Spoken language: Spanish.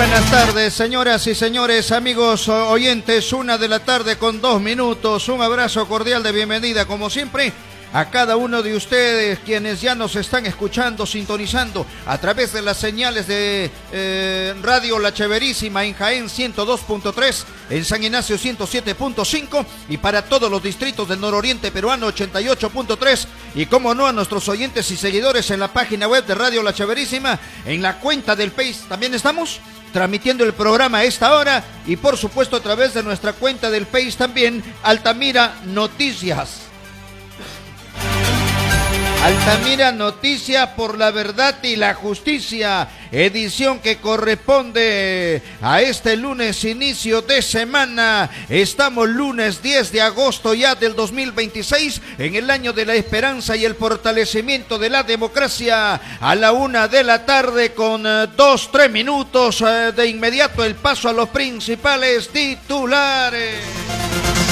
Buenas tardes, señoras y señores, amigos oyentes, 1:00 con 2 minutos. Un abrazo cordial de bienvenida, como siempre, a cada uno de ustedes, quienes ya nos están escuchando, sintonizando a través de las señales de Radio La Cheverísima en Jaén 102.3, en San Ignacio 107.5 y para todos los distritos del nororiente peruano 88.3 y como no a nuestros oyentes y seguidores en la página web de Radio La Cheverísima, en la cuenta del Face también estamos transmitiendo el programa a esta hora y por supuesto a través de nuestra cuenta del Face también, Altamira Noticias. Altamira Noticia por la verdad y la justicia, edición que corresponde a este lunes, inicio de semana. Estamos lunes 10 de agosto ya del 2026, en el año de la esperanza y el fortalecimiento de la democracia. A la 1:00 con 3 minutos, de inmediato el paso a los principales titulares.